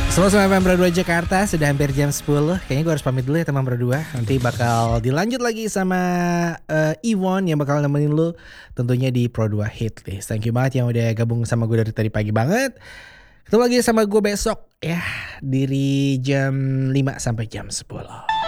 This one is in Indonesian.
Sama-sama FM Pro 2 Jakarta, sudah hampir jam 10. Kayaknya gue harus pamit dulu ya teman Pro 2. Nanti bakal dilanjut lagi sama Iwon yang bakal nemenin lu tentunya di Pro 2 Hit List. Thank you banget yang udah gabung sama gue dari tadi pagi banget. Ketemu lagi sama gue besok ya, dari jam 5 sampai jam 10.